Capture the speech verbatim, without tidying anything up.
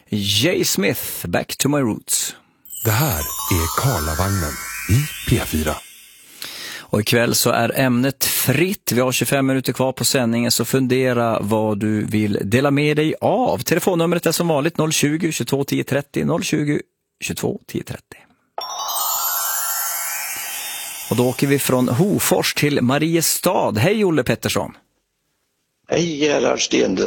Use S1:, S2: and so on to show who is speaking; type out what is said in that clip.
S1: Jay Smith, Back to my roots.
S2: Det här är Karlavagnen i P fyra.
S1: Och ikväll så är ämnet fritt. Vi har tjugofem minuter kvar på sändningen, så fundera vad du vill dela med dig av. Telefonnumret är som vanligt noll tjugo, tjugotvå, tio trettio, noll tjugo, tjugotvå, tio trettio. Och då åker vi från Hofors till Mariestad. Hej Olle Pettersson.
S3: Hej Gerhard Stenlund.